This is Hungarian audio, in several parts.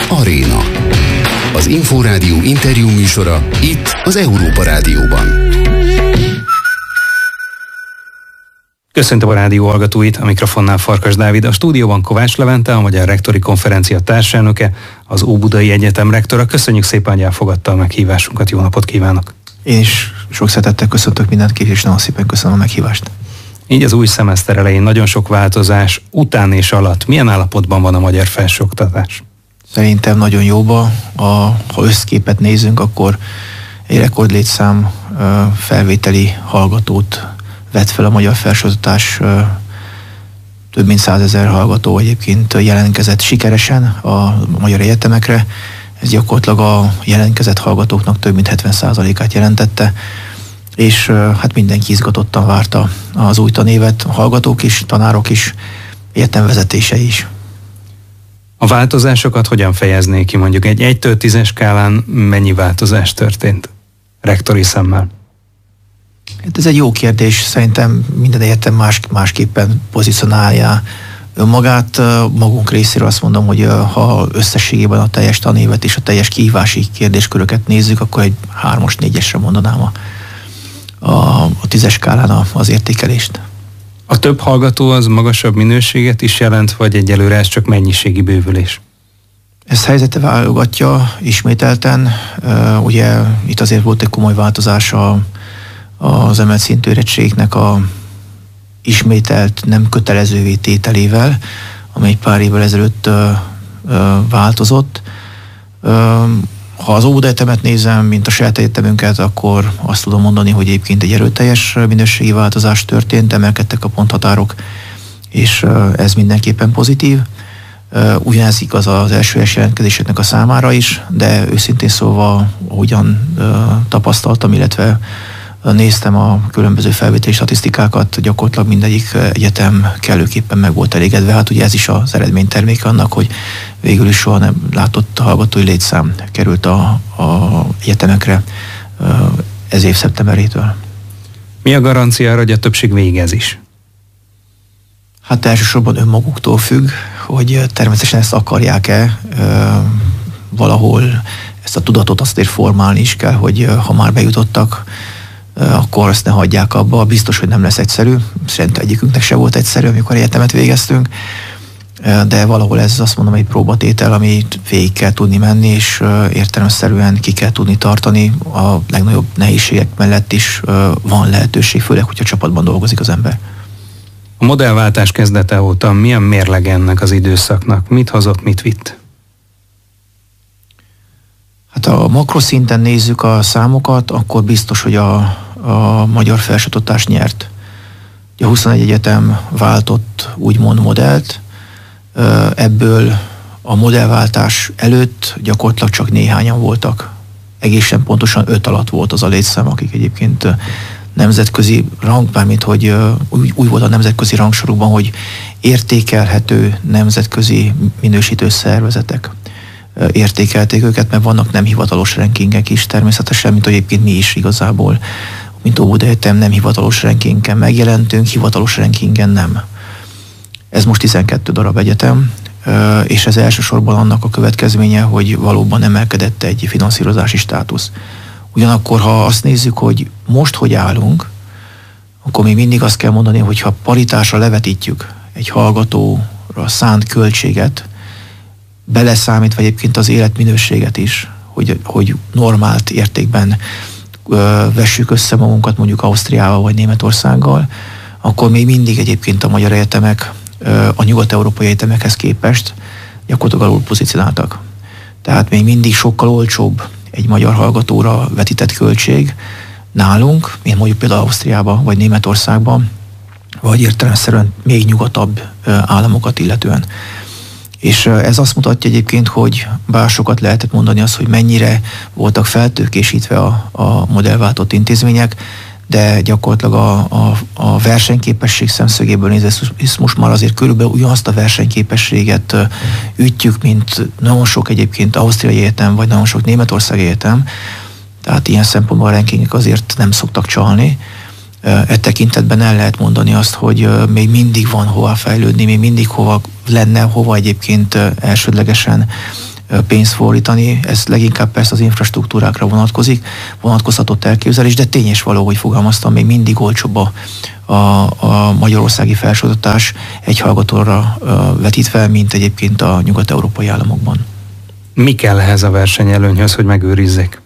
Aréna. Az Inforádió interjú műsora itt az Európa Rádióban. Köszöntöm a rádió hallgatóit, a mikrofonnál Farkas Dávid, a stúdióban Kovács Levente, a Magyar Rektori Konferencia társelnöke, az Óbudai Egyetem rektora. Köszönjük szépen, hogy elfogadta a meghívásunkat, jó napot kívánok! Én is sok szeretettel köszöntök mindenkit, és nagyon szépen köszönöm a meghívást. Így az új szemeszter elején nagyon sok változás, után és alatt milyen állapotban van a magyar felsőoktatás? Szerintem nagyon jóba. Ha összképet nézünk, akkor egy rekordlétszám felvételi hallgatót vett fel a magyar felsőoktatás. Több mint 100 000 hallgató egyébként jelentkezett sikeresen a magyar egyetemekre. Ez gyakorlatilag a jelentkezett hallgatóknak több mint 70%-át jelentette, és hát mindenki izgatottan várta az új tanévet, hallgatók is, tanárok is, egyetemvezetése is. A változásokat hogyan fejeznék ki? Mondjuk egy 1-től 10-es skálán mennyi változás történt rektori szemmel? Hát ez egy jó kérdés, szerintem minden egyetem másképpen pozícionálja önmagát. Magunk részéről azt mondom, hogy ha összességében a teljes tanévet és a teljes kihívási kérdésköröket nézzük, akkor egy 3-as, 4-esre mondanám a 10-es skálán az értékelést. A több hallgató az magasabb minőséget is jelent, vagy egyelőre ez csak mennyiségi bővülés? Ezt helyzete válogatja ismételten. Ugye itt azért volt egy komoly változás az emelt szintű érettségnek a ismételt, nem kötelezővé tételével, amely pár évvel ezelőtt változott. Ha az Óbudai Egyetemet nézem, mint a saját egyetemünket, akkor azt tudom mondani, hogy egyébként egy erőteljes minőségi változás történt, emelkedtek a ponthatárok, és ez mindenképpen pozitív. Ugyanez igaz az elsős jelentkezéseknek a számára is, de őszintén szólva, ahogyan tapasztaltam, illetve néztem a különböző felvételi statisztikákat, gyakorlatilag mindegyik egyetem kellőképpen meg volt elégedve. Hát ugye ez is az eredményterméke annak, hogy végül is soha nem látott hallgatói létszám került a egyetemekre ez év szeptemberétől. Mi a garancia arra, hogy a többség végez is? Hát elsősorban önmaguktól függ, hogy természetesen ezt akarják-e, valahol ezt a tudatot azért formálni is kell, hogy ha már bejutottak, akkor azt ne hagyják abba. Biztos, hogy nem lesz egyszerű. Szerintem egyikünknek se volt egyszerű, amikor egyetemet végeztünk, de valahol ez azt mondom egy próbatétel, amit végig kell tudni menni, és értelemszerűen ki kell tudni tartani. A legnagyobb nehézségek mellett is van lehetőség, főleg, hogyha csapatban dolgozik az ember. A modellváltás kezdete óta milyen mérleg ennek az időszaknak? Mit hozott, mit vitt? Hát ha makroszinten nézzük a számokat, akkor biztos, hogy a magyar felsőoktatás nyert. A 21 egyetem váltott úgymond modellt, ebből a modellváltás előtt gyakorlatilag csak néhányan voltak. Egészen pontosan 5 alatt volt az a létszám, akik egyébként nemzetközi rang, mármint hogy úgy volt a nemzetközi rangsorukban, hogy értékelhető nemzetközi minősítő szervezetek értékelték őket, mert vannak nem hivatalos rankingek is természetesen, mint hogy egyébként mi is igazából, mint Óbudai Egyetem nem hivatalos rankingen megjelentünk, hivatalos rankingen nem. Ez most 12 darab egyetem, és ez elsősorban annak a következménye, hogy valóban emelkedett egy finanszírozási státusz. Ugyanakkor, ha azt nézzük, hogy most hogy állunk, akkor még mindig azt kell mondani, hogy ha paritásra levetítjük egy hallgatóra szánt költséget, beleszámítva egyébként az életminőséget is, hogy normált értékben vessük össze magunkat mondjuk Ausztriával vagy Németországgal, akkor még mindig egyébként a magyar egyetemek a nyugat-európai egyetemekhez képest gyakorlatilag alul pozícionáltak. Tehát még mindig sokkal olcsóbb egy magyar hallgatóra vetített költség nálunk, mint mondjuk például Ausztriában vagy Németországban, vagy értelemszerűen még nyugatabb államokat illetően. És ez azt mutatja egyébként, hogy bár sokat lehetett mondani azt, hogy mennyire voltak feltőkésítve a modellváltott intézmények, de gyakorlatilag a versenyképesség szemszögéből nézve, most már azért körülbelül ugyanazt a versenyképességet ütjük, mint nagyon sok egyébként ausztriai egyetem, vagy nagyon sok németországi egyetem. Tehát ilyen szempontból a rankingek azért nem szoktak csalni. E tekintetben el lehet mondani azt, hogy még mindig van hova fejlődni, még mindig hova egyébként elsődlegesen pénzt fordítani, ez leginkább persze az infrastruktúrákra vonatkozhatott elképzelés, de tény és való, hogy fogalmaztam, még mindig olcsóbb a magyarországi felsőoktatás egy hallgatóra vetítve, mint egyébként a nyugat-európai államokban. Mi kell ehhez a versenyelőnyhöz, hogy megőrizzék?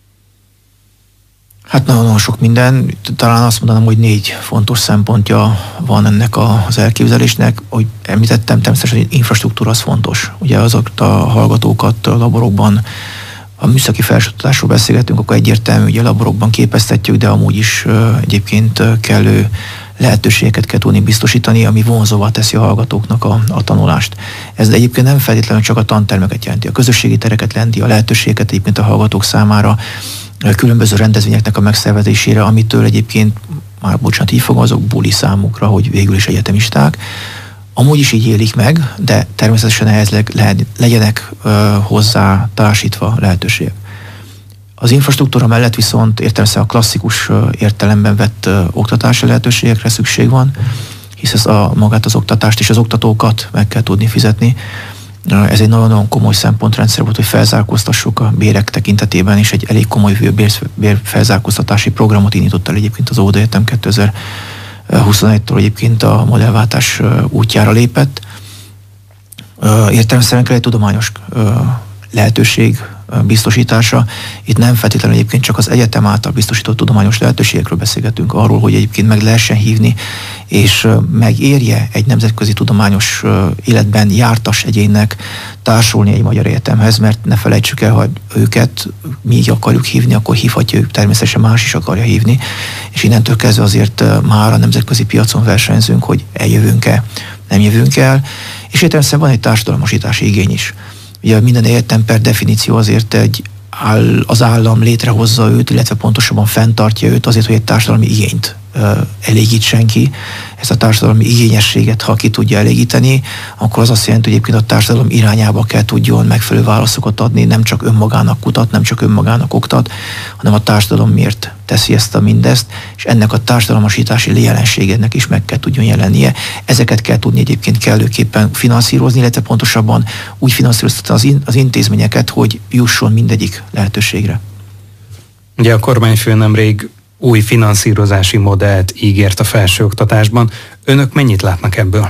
Hát nagyon sok minden, talán azt mondanám, hogy 4 fontos szempontja van ennek az elképzelésnek. Hogy említettem, természetesen, hogy infrastruktúra az fontos. Ugye azokat a hallgatókat a laborokban, a műszaki felsőoktatásról beszélgetünk, akkor egyértelmű, hogy a laborokban képeztetjük, de amúgy is egyébként kellő lehetőségeket kell tudni biztosítani, ami vonzóvá teszi a hallgatóknak a tanulást. Ez egyébként nem feltétlenül csak a tantermeket jelenti, a közösségi tereket jelenti, a lehetőségeket egyébként a hallgatók számára, különböző rendezvényeknek a megszervezésére, amitől egyébként, már bocsánat, így fogalmazok, buli számukra, hogy végül is egyetemisták. Amúgy is így élik meg, de természetesen ehhez legyenek hozzá társítva lehetőségek. Az infrastruktúra mellett viszont értelemszerűen a klasszikus értelemben vett oktatási lehetőségekre szükség van, hisz magát az oktatást és az oktatókat meg kell tudni fizetni. Ez egy nagyon-nagyon komoly szempontrendszer volt, hogy felzárkóztassuk a bérek tekintetében, és egy elég komoly bérfelzárkóztatási programot indított el egyébként az Óbudai Egyetem 2021-től egyébként a modellváltás útjára lépett. Értelemszerűen kell egy tudományos lehetőség biztosítása. Itt nem feltétlenül egyébként csak az egyetem által biztosított tudományos lehetőségekről beszélgetünk, arról, hogy egyébként meg lehessen hívni, és megérje egy nemzetközi tudományos életben jártas egyénnek társulni egy magyar egyetemhez, mert ne felejtsük el, hogy őket mi így akarjuk hívni, akkor hívhatja ők, természetesen más is akarja hívni, és innentől kezdve azért már a nemzetközi piacon versenyzünk, hogy eljövünk-e, nem jövünk el, és értelemszerűen van egy társadalmasítási igény is. Ugye minden egyetem per definíció azért az állam létrehozza őt, illetve pontosabban fenntartja őt azért, hogy egy társadalmi igényt elégítsen ki. Ezt a társadalmi igényességet, ha ki tudja elégíteni, akkor az azt jelenti, hogy egyébként a társadalom irányába kell tudjon megfelelő válaszokat adni, nem csak önmagának kutat, nem csak önmagának oktat, hanem a társadalom miért teszi ezt a mindezt, és ennek a társadalmasítási jelenségednek is meg kell tudjon jelennie. Ezeket kell tudni egyébként kellőképpen finanszírozni, illetve pontosabban úgy finanszíroztatni az intézményeket, hogy jusson mindegyik lehetőségre. Ugye a kormányfő nemrég új finanszírozási modellt ígért a felsőoktatásban. Önök mennyit látnak ebből?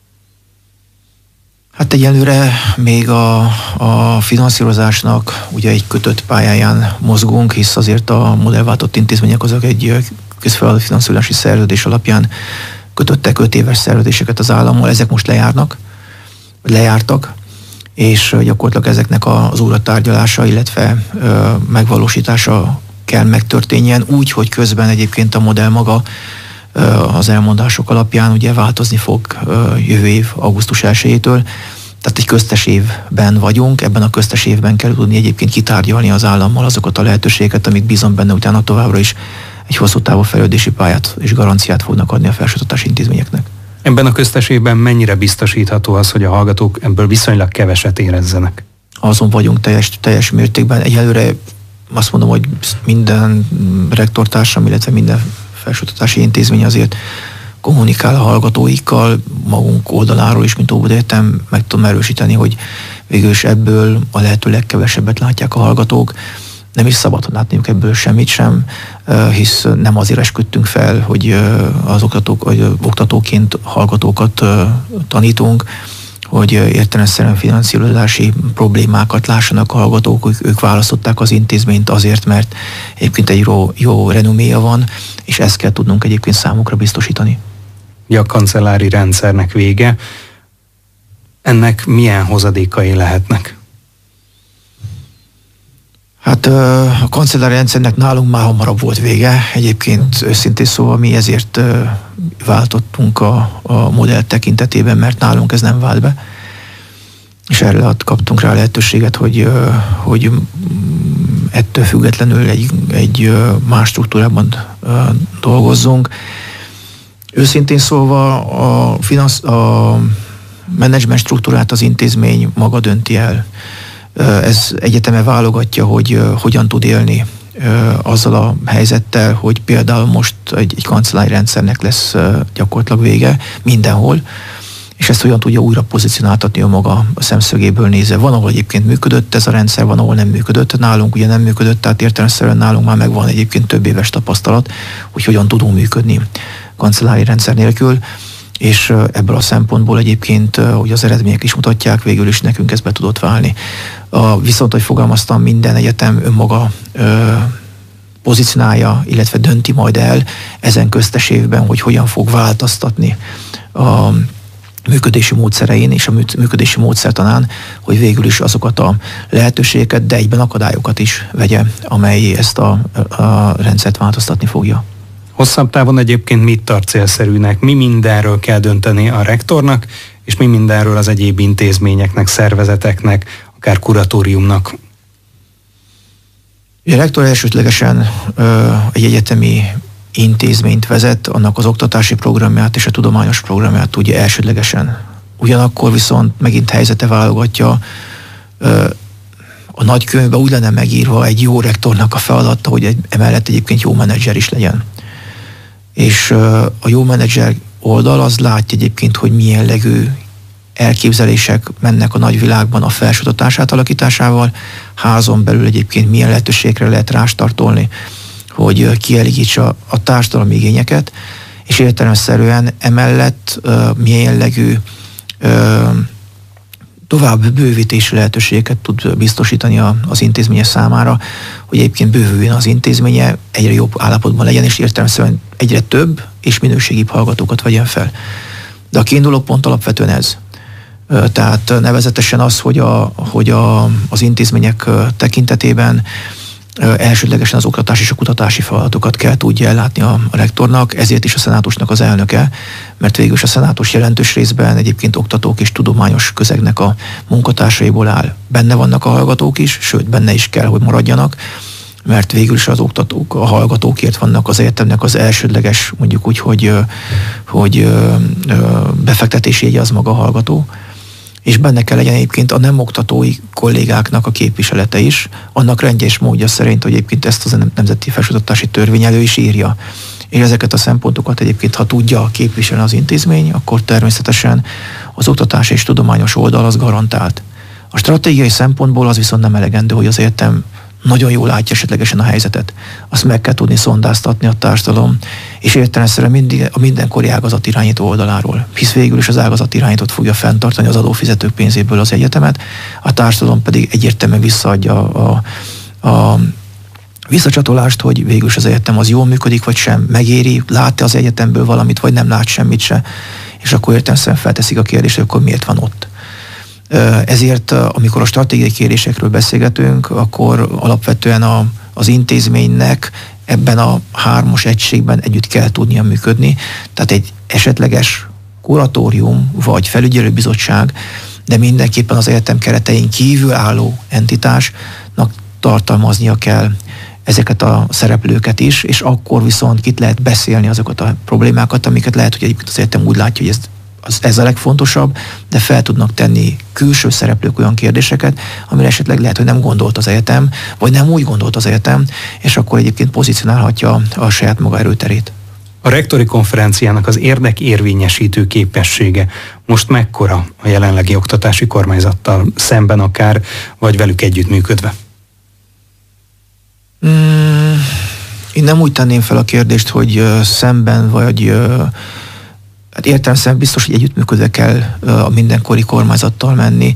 Hát egyelőre még a finanszírozásnak ugye egy kötött pályáján mozgunk, hisz azért a modellváltott intézmények azok egy közfeladat finanszírozási szerződés alapján kötöttek 5 éves szerződéseket az állammal, ezek most lejártak, és gyakorlatilag ezeknek az újratárgyalása, illetve megvalósítása kell megtörténjen, úgy, hogy közben egyébként a modell maga az elmondások alapján ugye változni fog jövő év augusztus 1-től. Tehát egy köztes évben vagyunk, ebben a köztes évben kell tudni egyébként kitárgyalni az állammal azokat a lehetőségeket, amik bízom benne utána továbbra is egy hosszú távú fejlődési pályát és garanciát fognak adni a felsőoktatási intézményeknek. Ebben a köztes évben mennyire biztosítható az, hogy a hallgatók ebből viszonylag keveset érezzenek? Azon vagyunk teljes mértékben. Egyelőre azt mondom, hogy minden rektortársam, illetve minden felsőoktatási intézmény azért kommunikál a hallgatóikkal, magunk oldaláról is, mint Óbudai Egyetem, meg tudom erősíteni, hogy végül is ebből a lehető legkevesebbet látják a hallgatók. Nem is szabad látniuk ebből semmit sem, hisz nem azért esküdtünk fel, hogy az oktatóként hallgatókat tanítunk, hogy értelemszerűen finanszírozási problémákat lássanak a hallgatók, ők választották az intézményt azért, mert egyébként egy jó renoméja van, és ezt kell tudnunk egyébként számukra biztosítani. A kancellári rendszernek vége, ennek milyen hozadékai lehetnek? Hát a kancellári rendszernek nálunk már hamarabb volt vége. Egyébként őszintén szóval mi ezért váltottunk a modell tekintetében, mert nálunk ez nem vált be. És erre kaptunk rá lehetőséget, hogy ettől függetlenül egy más struktúrában dolgozzunk. Őszintén szólva a menedzsment struktúrát az intézmény maga dönti el. Ez egyeteme válogatja, hogy hogyan tud élni azzal a helyzettel, hogy például most egy kancellári rendszernek lesz gyakorlatilag vége mindenhol, és ezt hogyan tudja újra pozícionáltatni maga a szemszögéből nézve. Van, ahol egyébként működött ez a rendszer, van, ahol nem működött. Nálunk ugye nem működött, tehát értelemszerűen nálunk már megvan egyébként több éves tapasztalat, hogy hogyan tudunk működni kancellári rendszer nélkül, és ebből a szempontból egyébként, hogy az eredmények is mutatják, végül is nekünk ez be tudott válni. Viszont, hogy fogalmaztam, minden egyetem önmaga pozícionálja, illetve dönti majd el ezen köztes évben, hogy hogyan fog változtatni a működési módszerein és a működési módszertanán, hogy végül is azokat a lehetőségeket, de egyben akadályokat is vegye, amely ezt a rendszert változtatni fogja. Hosszabb távon egyébként mit tart célszerűnek? Mi mindenről kell dönteni a rektornak, és mi mindenről az egyéb intézményeknek, szervezeteknek, akár kuratóriumnak? A rektor elsődlegesen egy egyetemi intézményt vezet, annak az oktatási programját és a tudományos programját tudja elsődlegesen. Ugyanakkor viszont megint helyzete válogatja, a nagykönyvben úgy lenne megírva egy jó rektornak a feladata, hogy emellett egyébként jó menedzser is legyen. És a jó menedzser oldal az látja egyébként, hogy milyen jellegű elképzelések mennek a nagyvilágban a felsőoktatás átalakításával, házon belül egyébként milyen lehetőségre lehet rástartolni, hogy kielégítse a társadalmi igényeket, és értelemszerűen emellett milyen jellegű tovább bővítési lehetőségeket tud biztosítani az intézménye számára, hogy egyébként bővüljön az intézménye, egyre jobb állapotban legyen, és értelemszerűen egyre több és minőségibb hallgatókat vegyen fel. De a kiinduló pont alapvetően ez. Tehát nevezetesen az, hogy az intézmények tekintetében elsődlegesen az oktatási és a kutatási feladatokat kell tudja ellátni a rektornak, ezért is a szenátusnak az elnöke, mert végül is a szenátus jelentős részben egyébként oktatók és tudományos közegnek a munkatársaiból áll. Benne vannak a hallgatók is, sőt benne is kell, hogy maradjanak, mert végül is az oktatók, a hallgatókért vannak az egyetemnek az elsődleges, mondjuk úgy, hogy befektetési jegye az maga a hallgató, és benne kell legyen egyébként a nem oktatói kollégáknak a képviselete is, annak rendje és módja szerint, hogy egyébként ezt az Nemzeti Felsőoktatási Törvény elő is írja. És ezeket a szempontokat egyébként, ha tudja képviselni az intézmény, akkor természetesen az oktatás és tudományos oldal az garantált. A stratégiai szempontból az viszont nem elegendő, hogy az egyetem nagyon jól látja esetlegesen a helyzetet. Azt meg kell tudni szondáztatni a társadalom, és értelemszerűen a mindenkori ágazat irányító oldaláról. Hisz végül is az ágazat irányítót fogja fenntartani az adófizetők pénzéből az egyetemet, a társadalom pedig egyértelműen visszaadja a visszacsatolást, hogy végül is az egyetem az jól működik, vagy sem, megéri, lát-e az egyetemből valamit, vagy nem lát semmit se, és akkor értelemszerűen felteszik a kérdést, hogy akkor miért van ott. Ezért, amikor a stratégiai kérdésekről beszélgetünk, akkor alapvetően az intézménynek ebben a hármas egységben együtt kell tudnia működni. Tehát egy esetleges kuratórium vagy felügyelőbizottság, de mindenképpen az egyetem keretein kívül álló entitásnak tartalmaznia kell ezeket a szereplőket is, és akkor viszont kit lehet beszélni azokat a problémákat, amiket lehet, hogy egyébként az egyetem úgy látja, hogy ez a legfontosabb, de fel tudnak tenni külső szereplők olyan kérdéseket, amire esetleg lehet, hogy nem gondolt az egyetem, vagy nem úgy gondolt az egyetem, és akkor egyébként pozícionálhatja a saját maga erőterét. A rektori konferenciának az érdekérvényesítő képessége most mekkora a jelenlegi oktatási kormányzattal szemben akár, vagy velük együttműködve? Én nem úgy tenném fel a kérdést, hogy szemben vagy hát értelemszerűen biztos, hogy együttműködve kell a mindenkori kormányzattal menni.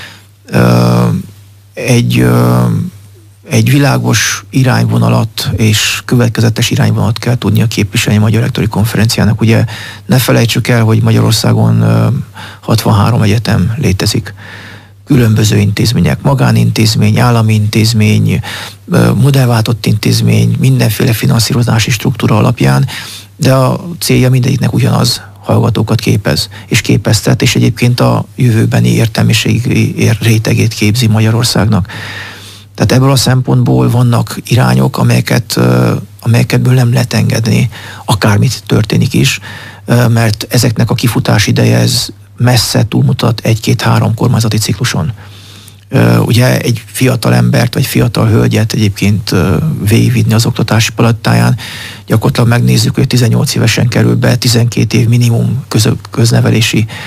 Egy világos irányvonalat és következetes irányvonalat kell tudnia képviselni a Magyar Rektori Konferenciának. Ugye ne felejtsük el, hogy Magyarországon 63 egyetem létezik. Különböző intézmények, magánintézmény, állami intézmény, modellváltott intézmény, mindenféle finanszírozási struktúra alapján, de a célja mindegyiknek ugyanaz, hallgatókat képez és képeztet, és egyébként a jövőbeni értelmiségi rétegét képzi Magyarországnak. Tehát ebből a szempontból vannak irányok, amelyekből nem lehet engedni, akármit történik is, mert ezeknek a kifutás ideje ez messze túlmutat 1-2-3 kormányzati cikluson. Ugye egy fiatal embert, vagy fiatal hölgyet egyébként végigvinni az oktatási palettáján, gyakorlatilag megnézzük, hogy 18 évesen kerül be, 12 év minimum köznevelési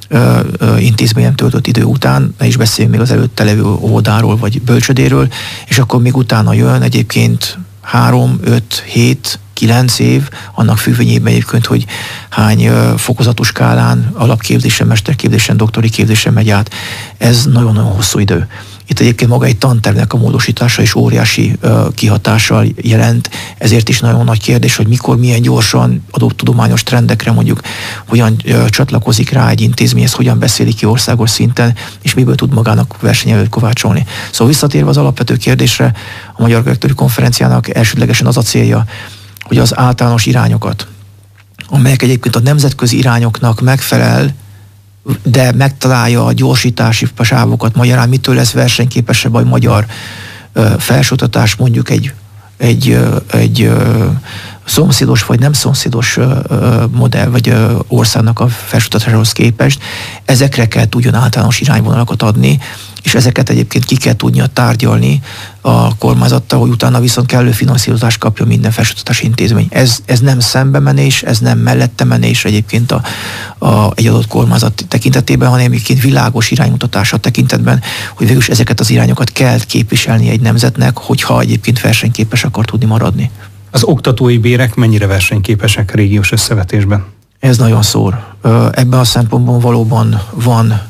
intézményen töltött idő után, ne is beszéljünk még az előtte levő óvodáról vagy bölcsödéről, és akkor még utána jön egyébként 3, 5, 7, 9 év, annak függvényében egyébként, hogy hány fokozatos skálán, alapképzésen, mesterképzésen, doktori képzésen megy át. Ez nagyon-nagyon hosszú idő. Itt egyébként maga egy tantervnek a módosítása is óriási kihatással jelent, ezért is nagyon nagy kérdés, hogy mikor, milyen gyorsan adott tudományos trendekre mondjuk hogyan csatlakozik rá egy intézményhez, hogyan beszélik ki országos szinten, és miből tud magának versenyelőt kovácsolni. Szóval visszatérve az alapvető kérdésre, a Magyar Rektori Konferenciának elsődlegesen az a célja, hogy az általános irányokat, amelyek egyébként a nemzetközi irányoknak megfelel, de megtalálja a gyorsítási sávokat, magyarán mitől lesz versenyképesebb a magyar felsőoktatás mondjuk egy szomszédos vagy nem szomszédos modell vagy országnak a felsőoktatásához képest. Ezekre kell tudjon általános irányvonalakat adni, és ezeket egyébként ki kell tudnia tárgyalni a kormányzattal, hogy utána viszont kellő finanszírozást kapja minden felsőoktatási intézmény. Ez nem szembemenés, ez nem mellettemenés egyébként egy adott kormányzat tekintetében, hanem egyébként világos iránymutatása tekintetben, hogy végülis ezeket az irányokat kell képviselni egy nemzetnek, hogyha egyébként versenyképes akar tudni maradni. Az oktatói bérek mennyire versenyképesek régiós összevetésben? Ez nagyon szór. Ebben a szempontból valóban van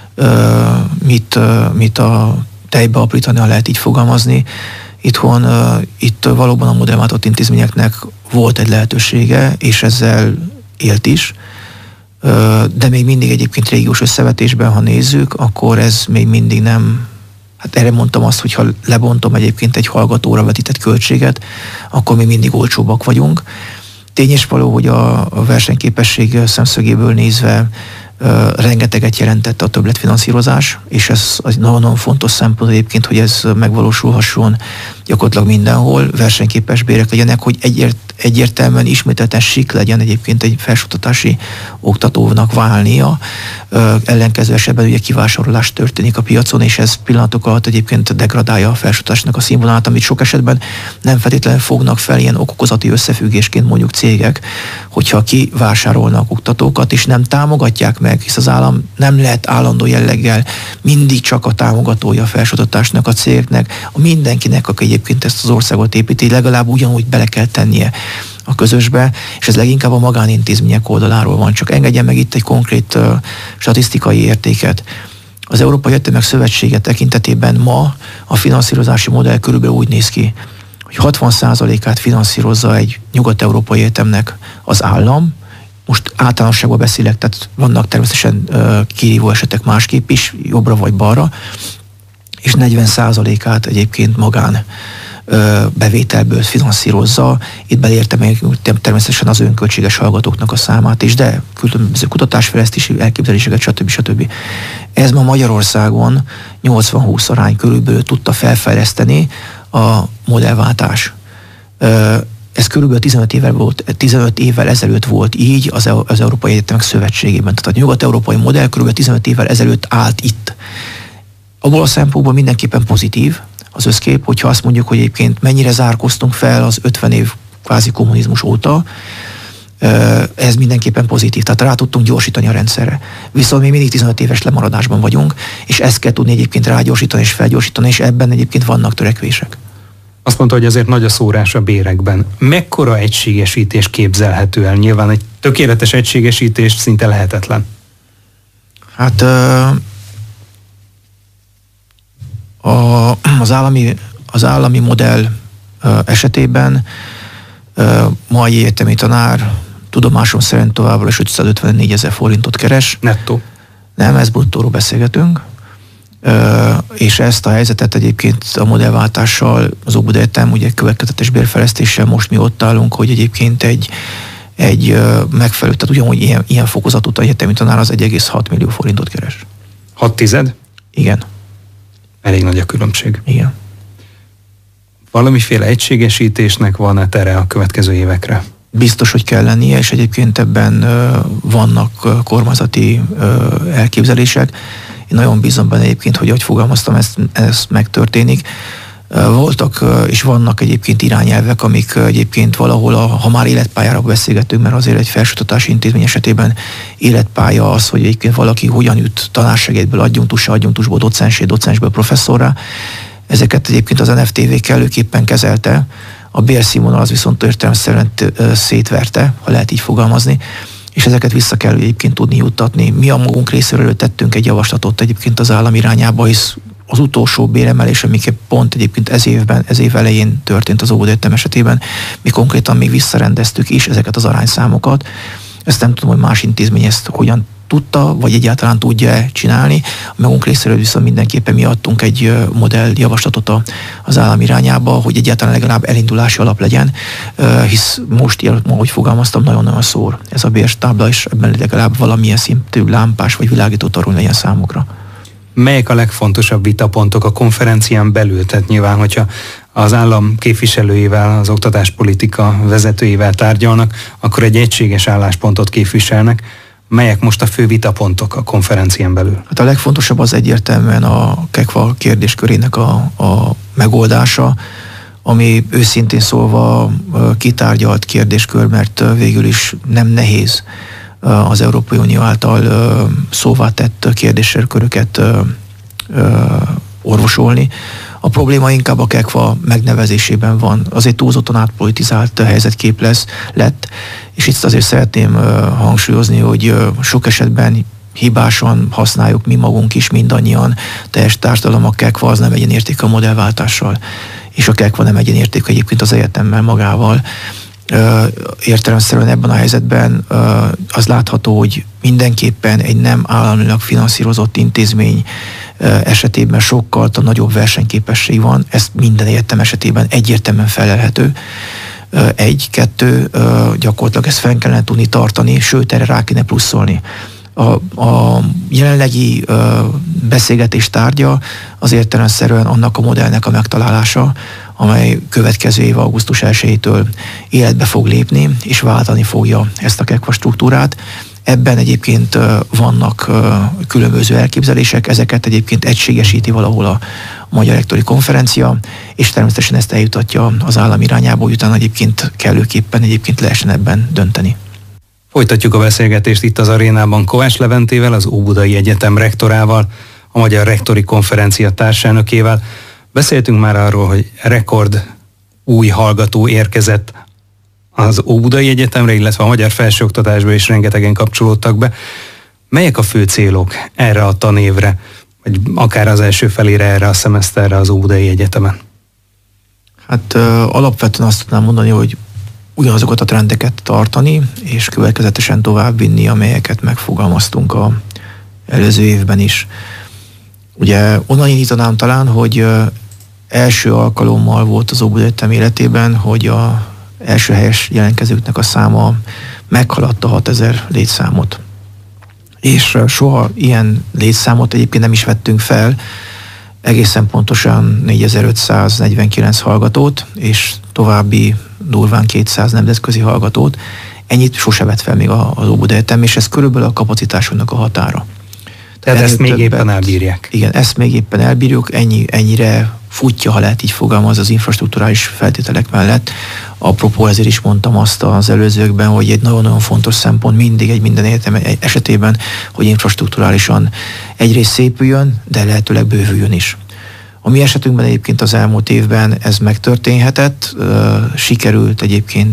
mit a tejbe aprítani, ha lehet így fogalmazni. Itt valóban a modellváltott intézményeknek volt egy lehetősége, és ezzel élt is, de még mindig egyébként régiós összevetésben, ha nézzük, akkor ez még mindig nem. Hát erre mondtam azt, hogy ha lebontom egyébként egy hallgatóra vetített költséget, akkor még mindig olcsóbbak vagyunk. Tény és való, hogy a versenyképesség szemszögéből nézve rengeteget jelentett a többletfinanszírozás, és ez nagyon fontos szempont egyébként, hogy ez megvalósulhasson gyakorlatilag mindenhol, versenyképes bérek legyenek, hogy egyértelműen ismételten sik legyen egyébként egy felsőoktatási oktatónak válnia. Ellenkező esetben ugye kivásárolás történik a piacon, és ez pillanatok alatt egyébként degradálja a felsőoktatásnak a színvonalát, amit sok esetben nem feltétlenül fognak fel ilyen okokozati összefüggésként mondjuk cégek, hogyha kivásárolnak oktatókat, és nem támogatják meg, hisz az állam nem lehet állandó jelleggel mindig csak a támogatója a felsőoktatásnak, a cégeknek, a mindenkinek, aki egyébként ezt az országot építi, legalább ugyanúgy bele kell tennie a közösbe, és ez leginkább a magánintézmények oldaláról van. Csak engedjen meg itt egy konkrét statisztikai értéket. Az Európai Egyetemek Szövetsége tekintetében ma a finanszírozási modell körülbelül úgy néz ki, hogy 60%-át finanszírozza egy nyugat-európai egyetemnek az állam. Most általánosságban beszélek, tehát vannak természetesen kirívó esetek másképp is, jobbra vagy balra, és 40%-át egyébként magán bevételből finanszírozza. Itt belértem természetesen az önköltséges hallgatóknak a számát is, de különböző kutatásfejlesztési elképzeléseket, stb. Ez ma Magyarországon 80-20 arány körülbelül tudta felfejleszteni a modellváltás. Ez körülbelül 15 évvel ezelőtt volt így az Európai Egyetemek Szövetségében. Tehát a nyugat-európai modell körülbelül 15 évvel ezelőtt állt itt. Abból a szempontból mindenképpen pozitív az összkép, hogyha azt mondjuk, hogy egyébként mennyire zárkoztunk fel az 50 év kvázi kommunizmus óta, ez mindenképpen pozitív, tehát rá tudtunk gyorsítani a rendszerre. Viszont még mindig 15 éves lemaradásban vagyunk, és ezt kell tudni egyébként rágyorsítani és felgyorsítani, és ebben egyébként vannak törekvések. Azt mondta, hogy azért nagy a szórás a bérekben. Mekkora egységesítés képzelhető el? Nyilván egy tökéletes egységesítés szinte lehetetlen. Hát az állami modell esetében mai egyetemi tanár tudomásom szerint továbbra is 554 000 forintot keres. Nettó. Nem, ez bruttóról beszélgetünk. És ezt a helyzetet egyébként a modellváltással, az Óbudai Egyetem ugye következetes bérfejlesztéssel most mi ott állunk, hogy egyébként egy megfelelő, tehát ugyanúgy ilyen fokozatú egyetemi tanár az 1,6 millió forintot keres. 6/10? Igen. Elég nagy a különbség. Igen. Valamiféle egységesítésnek van-e tere a következő évekre? Biztos, hogy kell lennie, és egyébként ebben vannak kormányzati elképzelések. Én nagyon bízom benne egyébként, hogy ahogy fogalmaztam, ez megtörténik. Voltak és vannak egyébként irányelvek, amik egyébként valahol, ha már életpályára beszélgetünk, mert azért egy felsőoktatási intézmény esetében életpálya az, hogy egyébként valaki hogyan jut tanársegédből adjunktusból docensé, docensből professzorrá. Ezeket egyébként az NFTV kellőképpen kezelte, a bérszínvonal az viszont értelemszerűen szétverte, ha lehet így fogalmazni, és ezeket vissza kell egyébként tudni juttatni. Mi a magunk részéről tettünk egy javaslatot egyébként az állam irányába, hisz az utolsó béremelés, amiket pont egyébként ez év elején történt az óvodaegyetem esetében, mi konkrétan még visszarendeztük is ezeket az arányszámokat. Ezt nem tudom, hogy más intézmény ezt hogyan tudta, vagy egyáltalán tudja csinálni. A magunk részéről viszont mindenképpen mi adtunk egy modelljavaslatot az állam irányába, hogy egyáltalán legalább elindulási alap legyen, hisz most, ahogy fogalmaztam, nagyon-nagyon szór ez a bértábla, és ebben legalább valamilyen szintű lámpás vagy világító torony legyen számukra. Melyek a legfontosabb vitapontok a konferencián belül? Tehát nyilván, hogyha az állam képviselőivel, az oktatáspolitika vezetőivel tárgyalnak, akkor egy egységes álláspontot képviselnek. Melyek most a fő vitapontok a konferencián belül? Hát a legfontosabb az egyértelműen a KEKVA kérdéskörének a megoldása, ami őszintén szólva kitárgyalt kérdéskör, mert végül is nem nehéz az Európai Unió által szóvá tett kérdésköröket orvosolni. A probléma inkább a KEKVA megnevezésében van. Azért túlzottan átpolitizált helyzetkép lett, és itt azért szeretném hangsúlyozni, hogy sok esetben hibásan használjuk mi magunk is, mindannyian, teljes társadalom a KEKVA az nem egyenértékű a modellváltással, és a KEKVA nem egyenértékű egyébként az egyetemmel magával. Értelemszerűen ebben a helyzetben az látható, hogy mindenképpen egy nem államilag finanszírozott intézmény esetében sokkal nagyobb versenyképesség van, ez minden egyetem esetében egyértelműen felelhető. Kettő, gyakorlatilag ezt fenn kellene tudni tartani, sőt erre rá kéne pluszolni. A jelenlegi beszélgetés tárgya az értelemszerűen annak a modellnek a megtalálása, amely következő év augusztus 1-től életbe fog lépni, és váltani fogja ezt a KEKVA struktúrát. Ebben egyébként vannak különböző elképzelések, ezeket egyébként egységesíti valahol a Magyar Rektori Konferencia, és természetesen ezt eljutatja az állam irányába, hogy utána egyébként kellőképpen lehessen ebben dönteni. Folytatjuk a beszélgetést itt az arénában Kovács Leventével, az Óbudai Egyetem rektorával, a Magyar Rektori Konferencia társelnökével. Beszéltünk már arról, hogy rekord új hallgató érkezett az Óbudai Egyetemre, illetve a magyar felsőoktatásba is rengetegen kapcsolódtak be. Melyek a fő célok erre a tanévre, vagy akár az első felére erre a szemeszterre az Óbudai Egyetemen? Hát alapvetően azt tudnám mondani, hogy ugyanazokat a trendeket tartani, és következetesen továbbvinni, amelyeket megfogalmaztunk az előző évben is. Ugye onnan indítanám talán, hogy első alkalommal volt az Óbudai Egyetem életében, hogy az első helyes jelentkezőknek a száma meghaladta 6000 létszámot. És soha ilyen létszámot egyébként nem is vettünk fel, egészen pontosan 4549 hallgatót, és további durván 200 nemzetközi hallgatót. Ennyit sose vett fel még az Óbudai Egyetem, és ez körülbelül a kapacitásunknak a határa. Tehát ezt még éppen elbírják. Igen, ezt még éppen elbírjuk, ennyire futja, ha lehet így fogalmazni, az infrastrukturális feltételek mellett. Apropó, ezért is mondtam azt az előzőkben, hogy egy nagyon-nagyon fontos szempont mindig egy minden egyetem esetében, hogy infrastrukturálisan egyrészt szépüljön, de lehetőleg bővüljön is. A mi esetünkben egyébként az elmúlt évben ez megtörténhetett, sikerült egyébként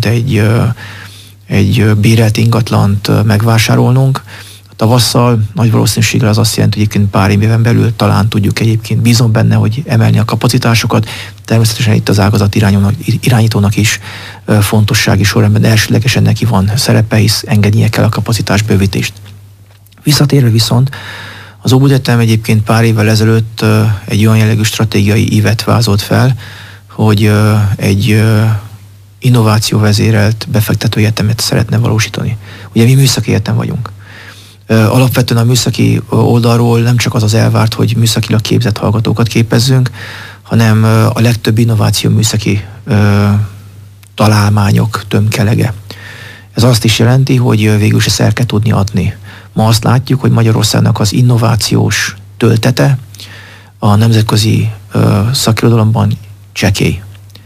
egy bérelt ingatlant megvásárolnunk. Tavasszal nagy valószínűséggel az azt jelenti, hogy egyébként pár éven belül talán tudjuk egyébként, bízom benne, hogy emelni a kapacitásokat. Természetesen itt az ágazat irányítónak is fontossági sorrendben elsőlegesen neki van szerepe, hisz engednie kell a kapacitásbővítést. Visszatérve viszont, az Óbudai Egyetem egyébként pár évvel ezelőtt egy olyan jellegű stratégiai ívet vázolt fel, hogy egy innovációvezérelt befektető egyetemet szeretne valósítani. Ugye mi műszaki egyetem vagyunk. Alapvetően a műszaki oldalról nem csak az elvárt, hogy műszakilag képzett hallgatókat képezzünk, hanem a legtöbb innováció műszaki találmányok tömkelege. Ez azt is jelenti, hogy végül is ezt el kell tudni adni. Ma azt látjuk, hogy Magyarországnak az innovációs töltete a nemzetközi szakirodalomban csekély.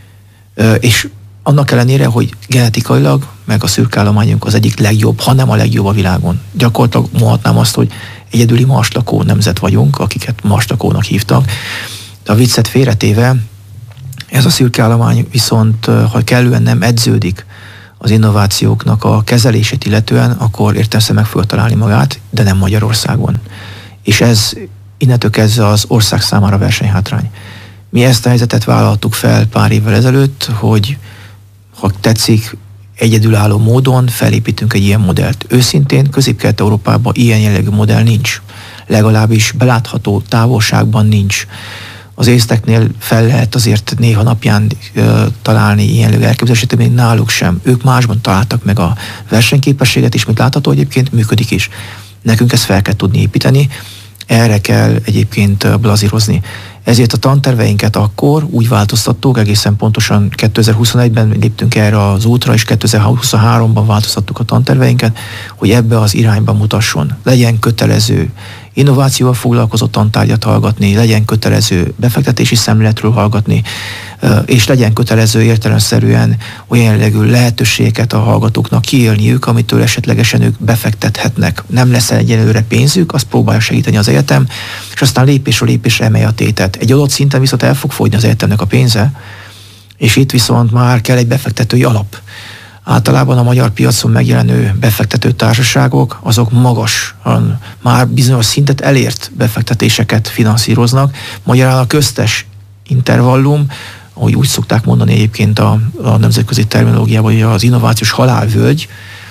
És annak ellenére, hogy genetikailag, meg a szürkeállományunk az egyik legjobb, ha nem a legjobb a világon. Gyakorlatilag mondhatnám azt, hogy egyedüli marslakó nemzet vagyunk, akiket marslakónak hívtak. De a viccet félretéve, ez a szürkeállomány viszont, ha kellően nem edződik az innovációknak a kezelését illetően, akkor értelemszerűen meg fogja találni magát, de nem Magyarországon. És ez innentől kezdve az ország számára versenyhátrány. Mi ezt a helyzetet vállaltuk fel pár évvel ezelőtt, hogy ha tetszik, egyedülálló módon felépítünk egy ilyen modellt. Őszintén Közép-Kelet-Európában ilyen jellegű modell nincs. Legalábbis belátható távolságban nincs. Az észteknél fel lehet azért néha napján találni ilyen jellegű elképzelését, még náluk sem. Ők másban találtak meg a versenyképességet is, mint látható egyébként működik is. Nekünk ezt fel kell tudni építeni, erre kell egyébként blazírozni. Ezért a tanterveinket akkor úgy változtattuk, egészen pontosan 2021-ben léptünk erre az útra, és 2023-ban változtattuk a tanterveinket, hogy ebbe az irányba mutasson. Legyen kötelező innovációval foglalkozó tantárgyat hallgatni, legyen kötelező befektetési szemléletről hallgatni, és legyen kötelező értelemszerűen olyan jellegű lehetőségeket a hallgatóknak kiélniük, amitől esetlegesen ők befektethetnek. Nem lesz egyelőre pénzük, azt próbálja segíteni az egyetem, és aztán lépésről lépésre emelje a tétet. Egy adott szinten viszont el fog fogyni az egyetemnek a pénze, és itt viszont már kell egy befektetői alap. Általában a magyar piacon megjelenő befektető társaságok, azok magasan, már bizonyos szintet elért befektetéseket finanszíroznak. Magyarán a köztes intervallum, ahogy úgy szokták mondani egyébként a nemzetközi terminológiában, hogy az innovációs halálvölgy,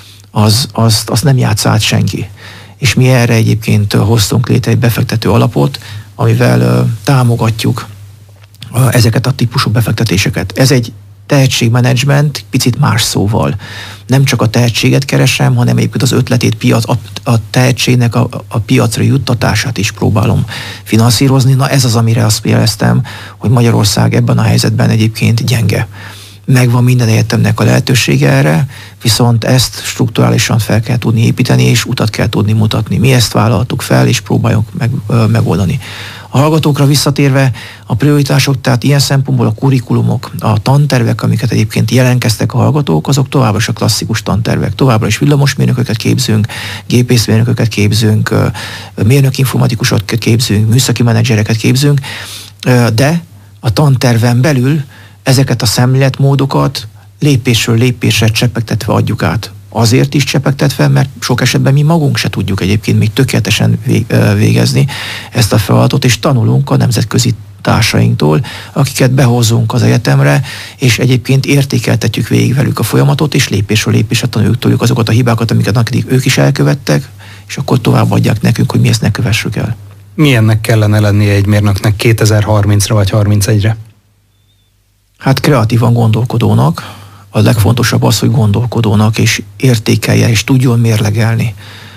azt nem játsz át senki. És mi erre egyébként hoztunk létre egy befektető alapot, amivel támogatjuk ezeket a típusú befektetéseket. Ez egy tehetségmenedzsment, picit más szóval. Nem csak a tehetséget keresem, hanem egyébként az ötletét, a tehetségnek a piacra juttatását is próbálom finanszírozni. Na ez az, amire azt jeleztem, hogy Magyarország ebben a helyzetben egyébként gyenge. Megvan minden egyetemnek a lehetősége erre, viszont ezt strukturálisan fel kell tudni építeni, és utat kell tudni mutatni. Mi ezt vállaltuk fel, és próbáljuk megoldani. A hallgatókra visszatérve, a prioritások, tehát ilyen szempontból a kurikulumok, a tantervek, amiket egyébként jelentkeztek a hallgatók, azok továbbra is a klasszikus tantervek. Továbbra is villamosmérnököket képzünk, gépészmérnököket képzünk, mérnök-informatikusokat képzünk, műszaki menedzsereket képzünk, de a tanterven belül ezeket a szemléletmódokat lépésről lépésre csepegtetve adjuk át. Azért is csepegtetve, mert sok esetben mi magunk se tudjuk egyébként még tökéletesen végezni ezt a feladatot, és tanulunk a nemzetközi társainktól, akiket behozunk az egyetemre, és egyébként értékeltetjük végig velük a folyamatot, és lépésről lépésre tanuljuk tőlük azokat a hibákat, amiket ők is elkövettek, és akkor továbbadják nekünk, hogy mi ezt ne kövessük el. Milyennek kellene lennie egy mérnöknek 2030-ra vagy 31-re? Hát kreatívan gondolkodónak. A legfontosabb az, hogy gondolkodónak, és értékelje, és tudjon mérlegelni.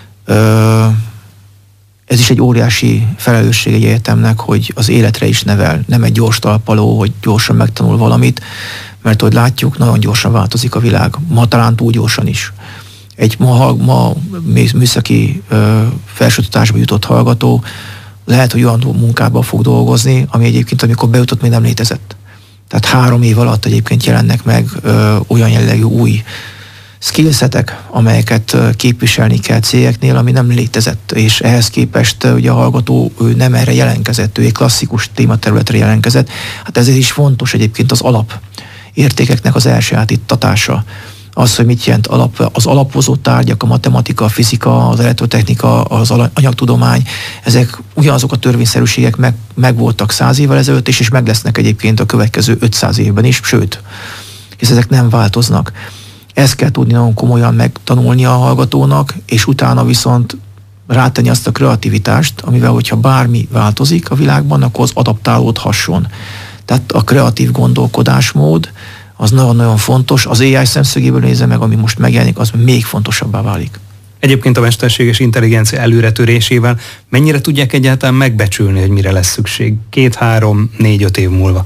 Ez is egy óriási felelősség egy egyetemnek, hogy az életre is nevel. Nem egy gyors talpaló, hogy gyorsan megtanul valamit, mert hogy látjuk, nagyon gyorsan változik a világ. Ma talán túl gyorsan is. Egy ma műszaki felsőoktatásba jutott hallgató lehet, hogy olyan munkába fog dolgozni, ami egyébként, amikor bejutott, még nem létezett. Tehát 3 év alatt egyébként jelennek meg olyan jellegű új skillsetek, amelyeket képviselni kell cégeknél, ami nem létezett, és ehhez képest ugye a hallgató ő nem erre jelentkezett, ő egy klasszikus tématerületre jelentkezett. Hát ezért is fontos egyébként az alapértékeknek az elsajátítatása. Az, hogy mit jelent az alapozó tárgyak, a matematika, a fizika, az elektrotechnika, az anyagtudomány, ezek ugyanazok a törvényszerűségek meg voltak 100 évvel ezelőtt, és meg lesznek egyébként a következő 500 évben is, sőt, hisz ezek nem változnak. Ezt kell tudni nagyon komolyan megtanulni a hallgatónak, és utána viszont rátenni azt a kreativitást, amivel, hogyha bármi változik a világban, akkor az adaptálódhasson. Tehát a kreatív gondolkodásmód az nagyon-nagyon fontos. Az AI szemszögéből nézve meg, ami most megjelenik, az még fontosabbá válik. Egyébként a mesterséges intelligencia előretörésével mennyire tudják egyáltalán megbecsülni, hogy mire lesz szükség 2, 3, 4, 5 év múlva?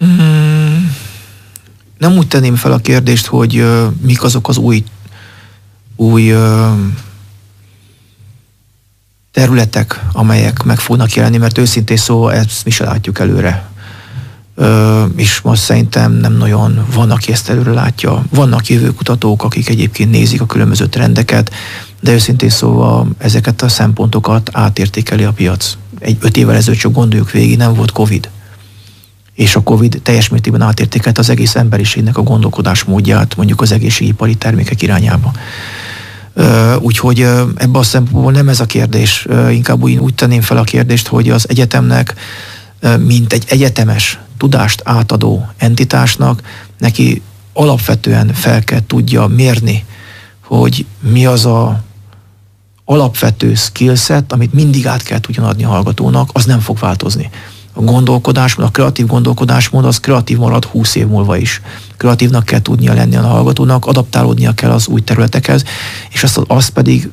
Nem úgy tenném fel a kérdést, hogy mik azok az új területek, amelyek meg fognak jelenni, mert őszintén szóval ezt mi se látjuk előre. és most szerintem nem nagyon van, aki ezt előre látja. Vannak jövőkutatók, akik egyébként nézik a különböző trendeket, de őszintén szóval ezeket a szempontokat átértékeli a piac. 5 évvel ezelőtt csak gondoljuk végig, nem volt Covid. És a Covid teljes mértékben átértékelte az egész emberiségnek a gondolkodásmódját, mondjuk az egészségipari termékek irányába. Úgyhogy ebben a szempontból nem ez a kérdés, inkább úgy tenném fel a kérdést, hogy az egyetemnek, mint egy egyetemes tudást átadó entitásnak, neki alapvetően fel kell tudja mérni, hogy mi az a alapvető skillset, amit mindig át kell tudjon adni a hallgatónak, az nem fog változni. A gondolkodásmód, a kreatív gondolkodásmód az kreatív marad 20 év múlva is. Kreatívnak kell tudnia lenni a hallgatónak, adaptálódnia kell az új területekhez, és azt pedig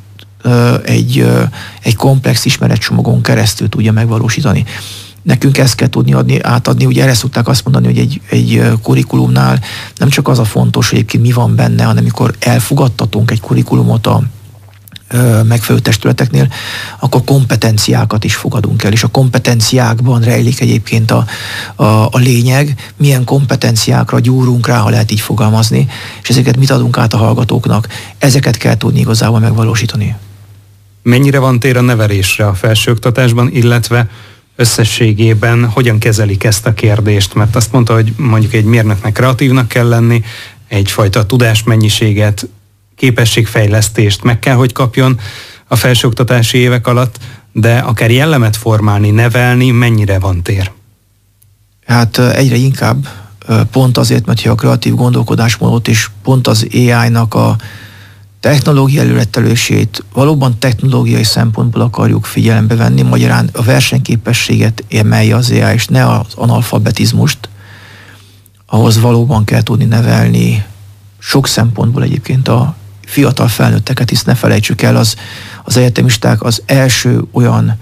egy komplex ismeretcsomagon keresztül tudja megvalósítani. Nekünk ezt kell tudni átadni, ugye erre szokták azt mondani, hogy egy kurikulumnál nem csak az a fontos, hogy egyébként mi van benne, hanem amikor elfogadtatunk egy kurikulumot a megfelelő testületeknél, akkor kompetenciákat is fogadunk el, és a kompetenciákban rejlik egyébként a lényeg, milyen kompetenciákra gyúrunk rá, ha lehet így fogalmazni, és ezeket mit adunk át a hallgatóknak. Ezeket kell tudni igazából megvalósítani. Mennyire van tér a nevelésre a felsőoktatásban, illetve összességében hogyan kezelik ezt a kérdést? Mert azt mondta, hogy mondjuk egy mérnöknek kreatívnak kell lenni, egyfajta tudásmennyiséget, képességfejlesztést meg kell, hogy kapjon a felsőoktatási évek alatt, de akár jellemet formálni, nevelni, mennyire van tér? Hát egyre inkább, pont azért, mert a kreatív gondolkodásmódot és pont az AI-nak a technológiai előrettelését valóban technológiai szempontból akarjuk figyelembe venni, magyarán a versenyképességet emelje az AI, és ne az analfabetizmust, ahhoz valóban kell tudni nevelni sok szempontból egyébként a fiatal felnőtteket, hisz ne felejtsük el, az egyetemisták az első olyan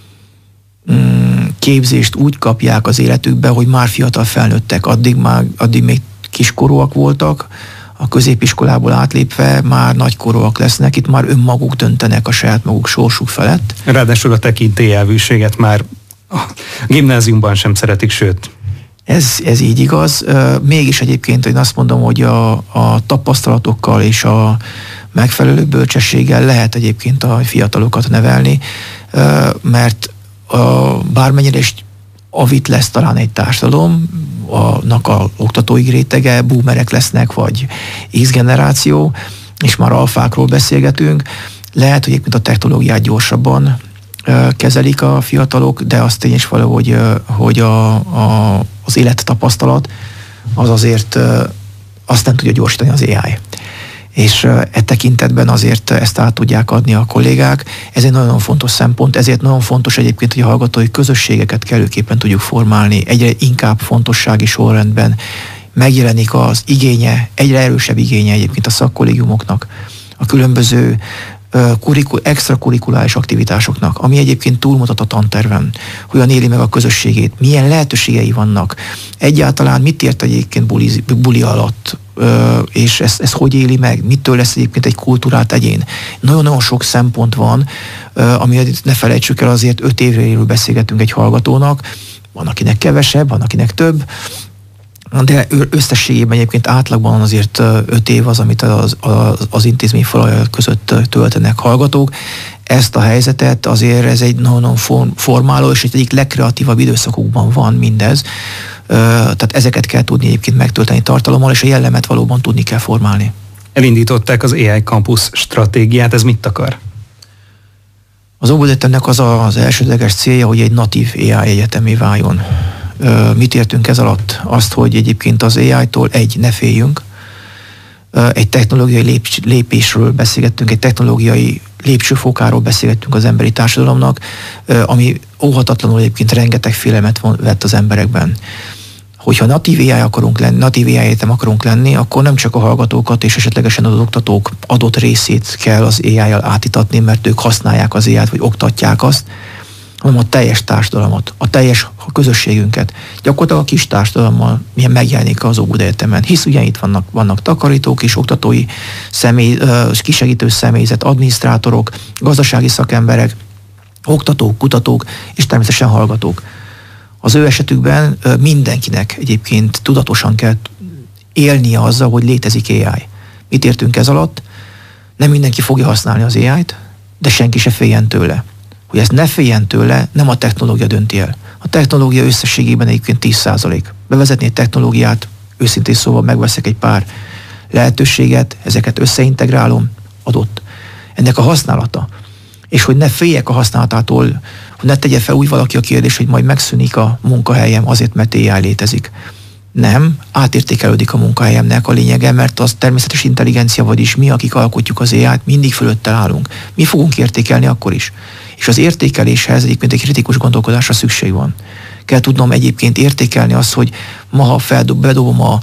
képzést úgy kapják az életükbe, hogy már fiatal felnőttek, addig még kiskorúak voltak, a középiskolából átlépve már nagykorúak lesznek, itt már önmaguk döntenek a saját maguk sorsuk felett. Ráadásul a tekintélyelvűséget már a gimnáziumban sem szeretik, sőt. Ez így igaz. Mégis egyébként én azt mondom, hogy a tapasztalatokkal és a megfelelő bölcsességgel lehet egyébként a fiatalokat nevelni, mert bármennyire is avit lesz talán egy társadalom, annak a oktatói rétege, boomerek lesznek, vagy X generáció, és már alfákról beszélgetünk, lehet, hogy egyébként a technológiát gyorsabban kezelik a fiatalok, de az tény is való, hogy az élettapasztalat az azért azt nem tudja gyorsítani az AI. És e tekintetben azért ezt át tudják adni a kollégák. Ez egy nagyon fontos szempont, ezért nagyon fontos egyébként, hogy a hallgatói közösségeket kellőképpen tudjuk formálni. Egyre inkább fontossági sorrendben megjelenik az igénye, egyre erősebb igénye egyébként a szakkollégiumoknak, a különböző extrakurikuláris aktivitásoknak, ami egyébként túlmutat a tanterven, hogyan éli meg a közösségét, milyen lehetőségei vannak, egyáltalán mit ért egyébként buli alatt, és ezt hogy éli meg, mitől lesz egyébként egy kultúrált egyén. Nagyon-nagyon sok szempont van, ami ne felejtsük el, azért 5 évről beszélgetünk egy hallgatónak, van akinek kevesebb, van akinek több, de összességében egyébként átlagban azért 5 év az, amit az intézmény falai között töltenek hallgatók. Ezt a helyzetet azért ez egy nagyon formáló, és egy egyik legkreatívabb időszakukban van mindez. Tehát ezeket kell tudni egyébként megtölteni tartalommal, és a jellemet valóban tudni kell formálni. Elindították az AI Campus stratégiát, ez mit akar? Az Óbudai Egyetemnek az elsődleges célja, hogy egy natív AI egyetemé váljon. Mit értünk ez alatt? Azt, hogy egyébként az AI-tól ne féljünk, egy technológiai lépésről beszélgettünk, egy technológiai lépcsőfokáról beszélgettünk az emberi társadalomnak, ami óhatatlanul egyébként rengeteg félelmet vett az emberekben. Hogyha natív AI egyetem akarunk lenni, akkor nem csak a hallgatókat és esetlegesen az oktatók adott részét kell az AI-jal átítatni, mert ők használják az AI-t, vagy oktatják azt, hanem a teljes társadalmat, a teljes közösségünket. Gyakorlatilag a kis társadalommal milyen megjelenik az Óbudai Egyetemen. Hisz ugye itt vannak takarítók és oktatói kisegítő személyzet, adminisztrátorok, gazdasági szakemberek, oktatók, kutatók és természetesen hallgatók. Az ő esetükben mindenkinek egyébként tudatosan kell élnie azzal, hogy létezik AI. Mit értünk ez alatt? Nem mindenki fogja használni az AI-t, de senki se féljen tőle. Hogy ez ne féljen tőle, nem a technológia dönti el. A technológia összességében egyébként 10%. Bevezetni egy technológiát, őszintén szóval megveszek egy pár lehetőséget, ezeket összeintegrálom, adott. Ennek a használata. És hogy ne féljek a használatától, hogy ne tegye fel úgy valaki a kérdés, hogy majd megszűnik a munkahelyem azért, mert AI létezik. Nem, átértékelődik a munkahelyemnek a lényege, mert az természetes intelligencia, vagyis mi, akik alkotjuk az AI-t, mindig fölötte állunk. Mi fogunk értékelni akkor is. És az értékeléshez egyébként egy kritikus gondolkodásra szükség van. Kell tudnom egyébként értékelni azt, hogy ma, ha bedobom a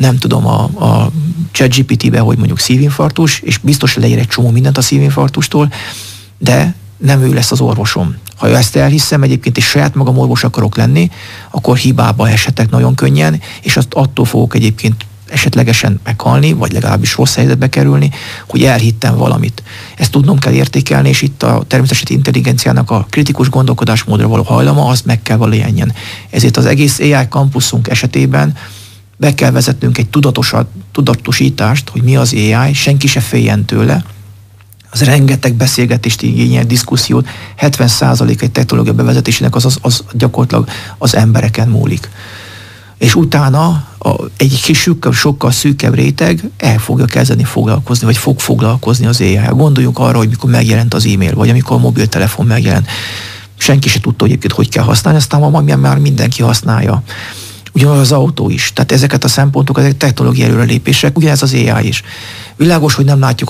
ChatGPT-be, hogy mondjuk szívinfarktus, és biztos leír egy csomó mindent a szívinfarktustól, de nem ő lesz az orvosom. Ha ezt elhiszem egyébként, és saját magam orvos akarok lenni, akkor hibába eshetek nagyon könnyen, és azt attól fogok egyébként esetlegesen meghalni, vagy legalábbis rossz helyzetbe kerülni, hogy elhittem valamit. Ezt tudnom kell értékelni, és itt a természetes intelligenciának a kritikus gondolkodásmódra való hajlama, az meg kell valójában. Ezért az egész AI kampuszunk esetében be kell vezetnünk egy tudatosítást, hogy mi az AI, senki se féljen tőle. Az rengeteg beszélgetést igényel, diszkusziót, 70% egy technológia bevezetésének az gyakorlatilag az embereken múlik. És utána egy kis sokkal szűkebb réteg el fogja kezdeni foglalkozni, vagy fog foglalkozni az AI-jal. Gondoljunk arra, hogy mikor megjelent az e-mail, vagy amikor a mobiltelefon megjelent. Senki se tudta, hogy egyébként hogy kell használni, aztán már mindenki használja. Ugyanaz az autó is. Tehát ezeket a szempontokat, ezek technológiai előrelépések, ugyanez az AI is. Világos, hogy nem látjuk